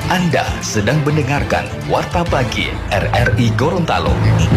Anda sedang mendengarkan Warta Pagi RRI Gorontalo.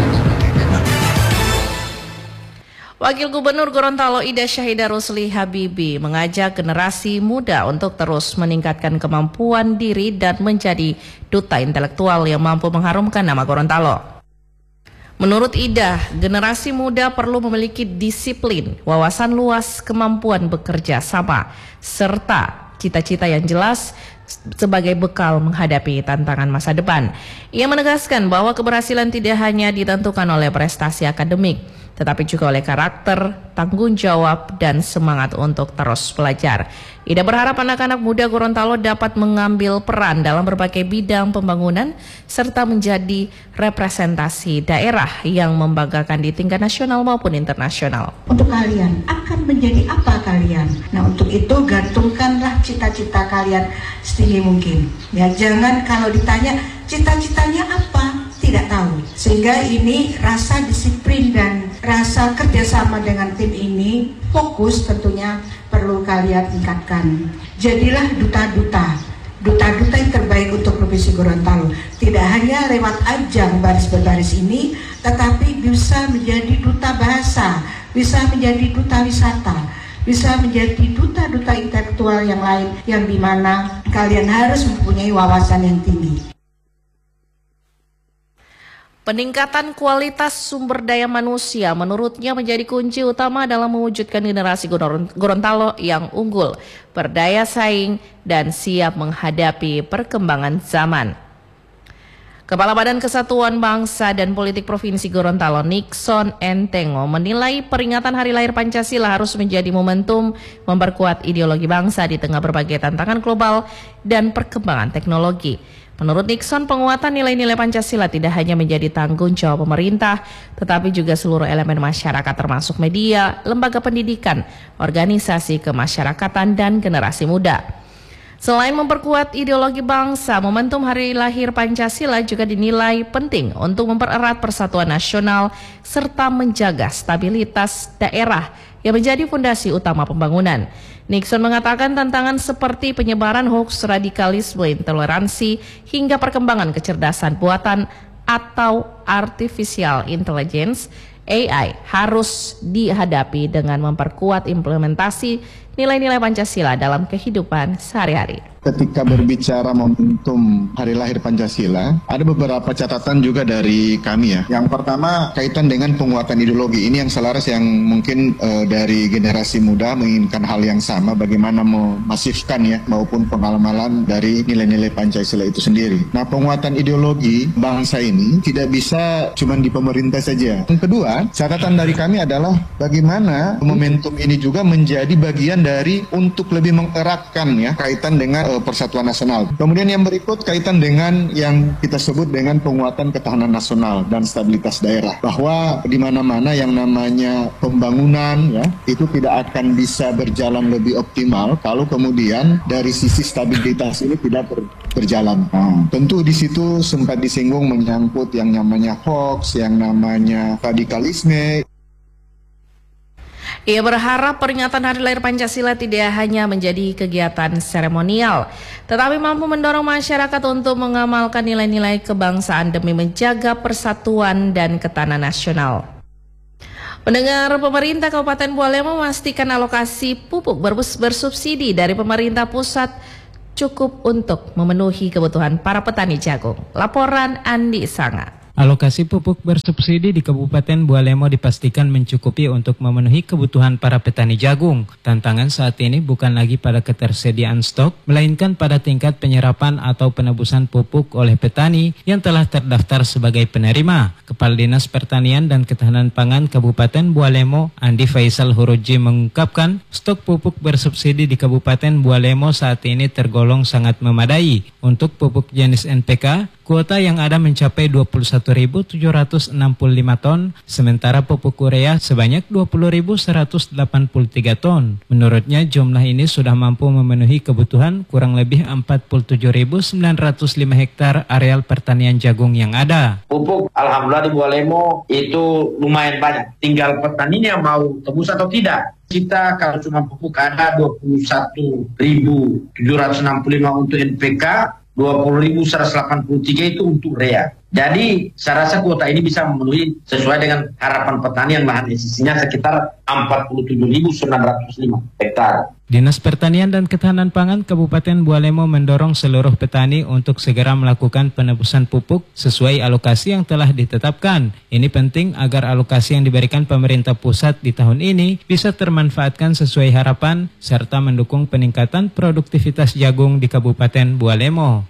Wakil Gubernur Gorontalo Ida Syahidah Rusli Habibi mengajak generasi muda untuk terus meningkatkan kemampuan diri dan menjadi duta intelektual yang mampu mengharumkan nama Gorontalo. Menurut Ida, generasi muda perlu memiliki disiplin, wawasan luas, kemampuan bekerja sama, serta cita-cita yang jelas sebagai bekal menghadapi tantangan masa depan. Ia menegaskan bahwa keberhasilan tidak hanya ditentukan oleh prestasi akademik, tetapi juga oleh karakter, tanggung jawab, dan semangat untuk terus belajar. Ida berharap anak-anak muda Gorontalo dapat mengambil peran dalam berbagai bidang pembangunan serta menjadi representasi daerah yang membanggakan di tingkat nasional maupun internasional. Untuk kalian, akan menjadi apa kalian? Nah, untuk itu gantungkanlah cita-cita kalian setinggi mungkin. Ya, jangan kalau ditanya cita-citanya apa, tidak tahu. Sehingga ini rasa disiplin dan rasa kerjasama dengan tim ini fokus tentunya perlu kalian tingkatkan. Jadilah duta-duta yang terbaik untuk Provinsi Gorontalo. Tidak hanya lewat ajang baris berbaris ini, tetapi bisa menjadi duta bahasa, bisa menjadi duta wisata, bisa menjadi duta-duta intelektual yang lain, yang dimana kalian harus mempunyai wawasan yang tinggi. Peningkatan kualitas sumber daya manusia menurutnya menjadi kunci utama dalam mewujudkan generasi Gorontalo yang unggul, berdaya saing, dan siap menghadapi perkembangan zaman. Kepala Badan Kesatuan Bangsa dan Politik Provinsi Gorontalo, Nixon Entengo, menilai peringatan Hari Lahir Pancasila harus menjadi momentum memperkuat ideologi bangsa di tengah berbagai tantangan global dan perkembangan teknologi. Menurut Nixon, penguatan nilai-nilai Pancasila tidak hanya menjadi tanggung jawab pemerintah, tetapi juga seluruh elemen masyarakat termasuk media, lembaga pendidikan, organisasi kemasyarakatan, dan generasi muda. Selain memperkuat ideologi bangsa, momentum Hari Lahir Pancasila juga dinilai penting untuk mempererat persatuan nasional serta menjaga stabilitas daerah yang menjadi fondasi utama pembangunan. Nixon mengatakan tantangan seperti penyebaran hoaks, radikalisme, intoleransi, hingga perkembangan kecerdasan buatan atau artificial intelligence AI harus dihadapi dengan memperkuat implementasi nilai-nilai Pancasila dalam kehidupan sehari-hari. Ketika berbicara momentum Hari Lahir Pancasila, ada beberapa catatan juga dari kami ya. Yang pertama kaitan dengan penguatan ideologi. Ini yang selaras yang mungkin dari generasi muda menginginkan hal yang sama, bagaimana memasifkan ya maupun pengamalan dari nilai-nilai Pancasila itu sendiri. Nah, penguatan ideologi bangsa ini tidak bisa cuma di pemerintah saja. Yang kedua, catatan dari kami adalah bagaimana momentum ini juga menjadi bagian dari untuk lebih mengeratkan ya kaitan dengan persatuan nasional. Kemudian yang berikut kaitan dengan yang kita sebut dengan penguatan ketahanan nasional dan stabilitas daerah. Bahwa di mana-mana yang namanya pembangunan ya itu tidak akan bisa berjalan lebih optimal kalau kemudian dari sisi stabilitas ini tidak berjalan. Nah, tentu di situ sempat disinggung menyangkut yang namanya hoax, yang namanya radikalisme. Ia berharap peringatan Hari Lahir Pancasila tidak hanya menjadi kegiatan seremonial, tetapi mampu mendorong masyarakat untuk mengamalkan nilai-nilai kebangsaan demi menjaga persatuan dan ketahanan nasional. Pendengar, pemerintah Kabupaten Bualemo memastikan alokasi pupuk bersubsidi dari pemerintah pusat cukup untuk memenuhi kebutuhan para petani jagung. Laporan Andi Sanga. Alokasi pupuk bersubsidi di Kabupaten Bualemo dipastikan mencukupi untuk memenuhi kebutuhan para petani jagung. Tantangan saat ini bukan lagi pada ketersediaan stok, melainkan pada tingkat penyerapan atau penebusan pupuk oleh petani yang telah terdaftar sebagai penerima. Kepala Dinas Pertanian dan Ketahanan Pangan Kabupaten Bualemo, Andi Faisal Huruji, mengungkapkan stok pupuk bersubsidi di Kabupaten Bualemo saat ini tergolong sangat memadai. Untuk pupuk jenis NPK, kuota yang ada mencapai 21.765 ton, sementara pupuk urea sebanyak 20.183 ton. Menurutnya jumlah ini sudah mampu memenuhi kebutuhan kurang lebih 47.905 hektar areal pertanian jagung yang ada. Pupuk alhamdulillah di Bualemo itu lumayan banyak, tinggal petaninya mau tebus atau tidak. Kita kalau cuma pupuk ada 21.765 untuk NPK, 20.183 itu untuk rea. Jadi saya rasa kuota ini bisa memenuhi sesuai dengan harapan petani yang lahan eksisinya sekitar 47.905 hektar. Dinas Pertanian dan Ketahanan Pangan Kabupaten Bualemo mendorong seluruh petani untuk segera melakukan penebusan pupuk sesuai alokasi yang telah ditetapkan. Ini penting agar alokasi yang diberikan pemerintah pusat di tahun ini bisa termanfaatkan sesuai harapan serta mendukung peningkatan produktivitas jagung di Kabupaten Bualemo.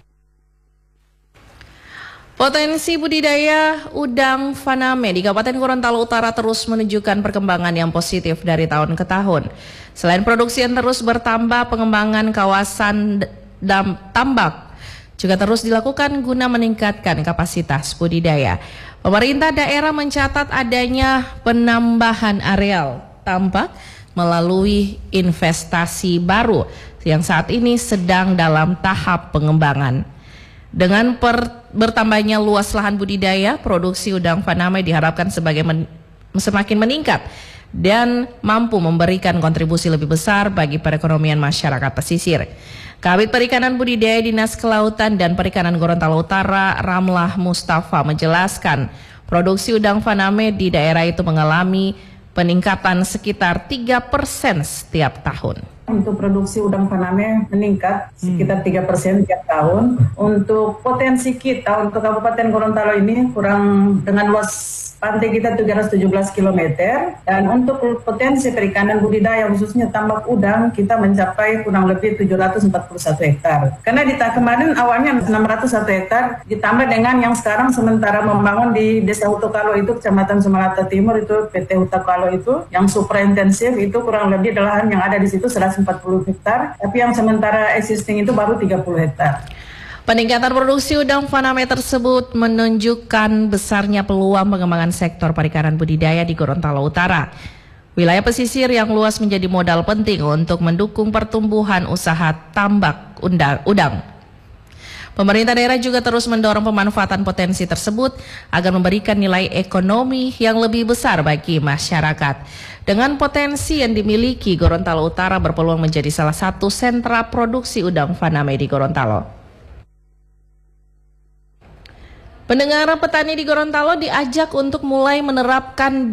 Potensi budidaya udang faname di Kabupaten Gorontalo Utara terus menunjukkan perkembangan yang positif dari tahun ke tahun. Selain produksi yang terus bertambah, pengembangan kawasan tambak juga terus dilakukan guna meningkatkan kapasitas budidaya. Pemerintah daerah mencatat adanya penambahan areal tambak melalui investasi baru yang saat ini sedang dalam tahap pengembangan. Dengan bertambahnya luas lahan budidaya, produksi udang faname diharapkan semakin meningkat dan mampu memberikan kontribusi lebih besar bagi perekonomian masyarakat pesisir. Kabid Perikanan Budidaya Dinas Kelautan dan Perikanan Gorontalo Utara, Ramlah Mustafa menjelaskan, produksi udang faname di daerah itu mengalami peningkatan sekitar 3% setiap tahun. Untuk produksi udang faname meningkat sekitar 3% tiap tahun. Untuk potensi kita untuk Kabupaten Gorontalo ini kurang dengan luas pantai kita 317 km dan untuk potensi perikanan budidaya khususnya tambak udang kita mencapai kurang lebih 741 hektar. Karena di tahun kemarin awalnya 601 hektar ditambah dengan yang sekarang sementara membangun di Desa Hutakalo itu Kecamatan Sumalata Timur itu PT Hutakalo itu yang super intensif itu kurang lebih lahan yang ada di situ 140 hektar, tapi yang sementara existing itu baru 30 hektar. Peningkatan produksi udang faname tersebut menunjukkan besarnya peluang pengembangan sektor perikanan budidaya di Gorontalo Utara. Wilayah pesisir yang luas menjadi modal penting untuk mendukung pertumbuhan usaha tambak udang. Pemerintah daerah juga terus mendorong pemanfaatan potensi tersebut agar memberikan nilai ekonomi yang lebih besar bagi masyarakat. Dengan potensi yang dimiliki, Gorontalo Utara berpeluang menjadi salah satu sentra produksi udang faname di Gorontalo. Pendengar petani di Gorontalo diajak untuk mulai menerapkan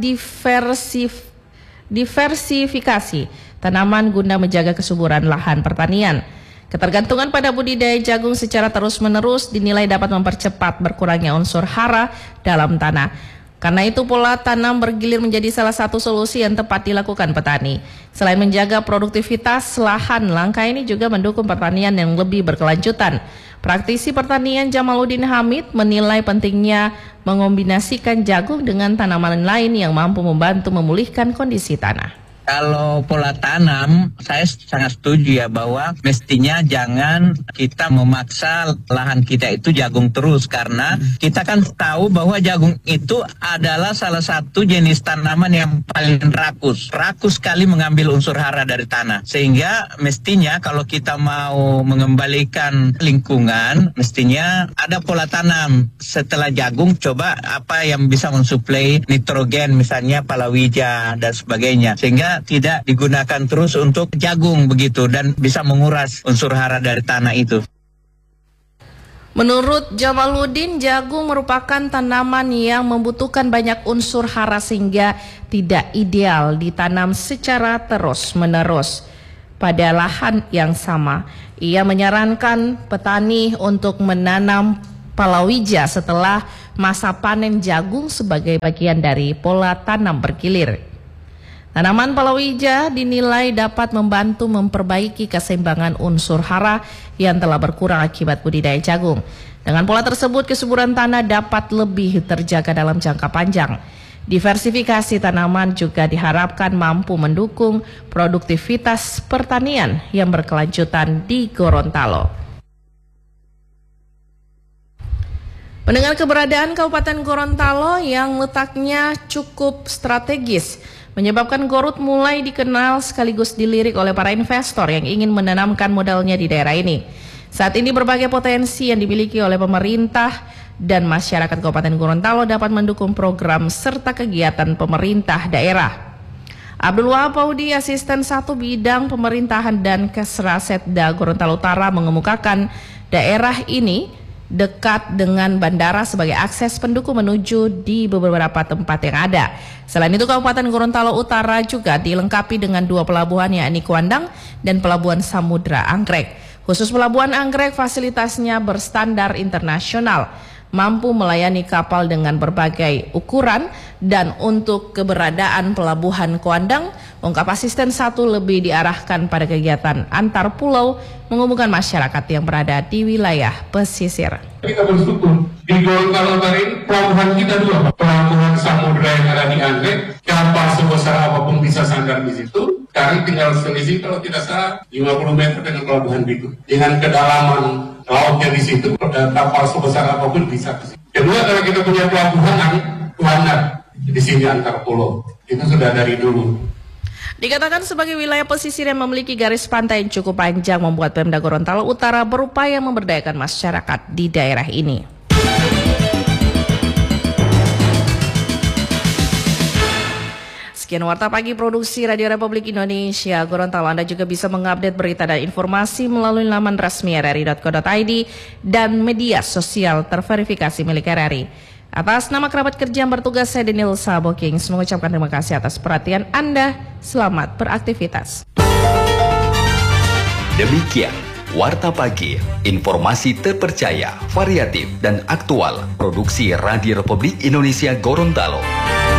diversifikasi tanaman guna menjaga kesuburan lahan pertanian. Ketergantungan pada budidaya jagung secara terus-menerus dinilai dapat mempercepat berkurangnya unsur hara dalam tanah. Karena itu pola tanam bergilir menjadi salah satu solusi yang tepat dilakukan petani. Selain menjaga produktivitas lahan, langkah ini juga mendukung pertanian yang lebih berkelanjutan. Praktisi pertanian Jamaluddin Hamid menilai pentingnya mengombinasikan jagung dengan tanaman lain yang mampu membantu memulihkan kondisi tanah. Kalau pola tanam, saya sangat setuju ya bahwa mestinya jangan kita memaksa lahan kita itu jagung terus. Karena kita kan tahu bahwa jagung itu adalah salah satu jenis tanaman yang paling rakus. Rakus sekali mengambil unsur hara dari tanah. Sehingga mestinya kalau kita mau mengembalikan lingkungan, mestinya ada pola tanam. Setelah jagung, coba apa yang bisa mensuplai nitrogen, misalnya palawija dan sebagainya. Sehingga tidak digunakan terus untuk jagung begitu dan bisa menguras unsur hara dari tanah itu. Menurut Jamaluddin, jagung merupakan tanaman yang membutuhkan banyak unsur hara sehingga tidak ideal ditanam secara terus-menerus pada lahan yang sama. Ia menyarankan petani untuk menanam palawija setelah masa panen jagung sebagai bagian dari pola tanam bergilir. Tanaman palawija dinilai dapat membantu memperbaiki keseimbangan unsur hara yang telah berkurang akibat budidaya jagung. Dengan pola tersebut, kesuburan tanah dapat lebih terjaga dalam jangka panjang. Diversifikasi tanaman juga diharapkan mampu mendukung produktivitas pertanian yang berkelanjutan di Gorontalo. Mendengar keberadaan Kabupaten Gorontalo yang letaknya cukup strategis, menyebabkan Garut mulai dikenal sekaligus dilirik oleh para investor yang ingin menanamkan modalnya di daerah ini. Saat ini berbagai potensi yang dimiliki oleh pemerintah dan masyarakat Kabupaten Gorontalo dapat mendukung program serta kegiatan pemerintah daerah. Abdul Wahab Paudi, Asisten 1 Bidang Pemerintahan dan Kesrasetda Gorontalo Utara mengemukakan Daerah ini dekat dengan bandara sebagai akses pendukung menuju di beberapa tempat yang ada. Selain itu, Kabupaten Gorontalo Utara juga dilengkapi dengan 2 pelabuhan, yakni Kuandang dan Pelabuhan Samudra Anggrek. Khusus Pelabuhan Anggrek, fasilitasnya berstandar internasional, mampu melayani kapal dengan berbagai ukuran, dan untuk keberadaan Pelabuhan Kuandang, ungkap asisten 1 lebih diarahkan pada kegiatan antar pulau menghubungkan masyarakat yang berada di wilayah pesisir. Kita bersyukur di Gorontalo Utara ini pelabuhan kita 2, Pelabuhan Samudra yang ada di Anggrek, kapal sebesar apapun bisa sandar di situ. Sekarang tinggal selisih kalau tidak salah 50 meter dengan Pelabuhan Bitung. Dengan kedalaman lautnya di situ, kapal sebesar apapun bisa ke situ. Kedua, kalau kita punya pelabuhan Kuandang di sini antar pulau, itu sudah dari dulu. Dikatakan sebagai wilayah pesisir yang memiliki garis pantai yang cukup panjang, membuat Pemda Gorontalo Utara berupaya memberdayakan masyarakat di daerah ini. Sekian Warta Pagi Produksi Radio Republik Indonesia Gorontalo. Anda juga bisa mengupdate berita dan informasi melalui laman resmi rri.co.id dan media sosial terverifikasi milik RRI. Atas nama kerabat kerja yang bertugas, saya Daniel Sabokings mengucapkan terima kasih atas perhatian Anda. Selamat beraktivitas. Demikian Warta Pagi, informasi terpercaya, variatif, dan aktual. Produksi Radio Republik Indonesia Gorontalo.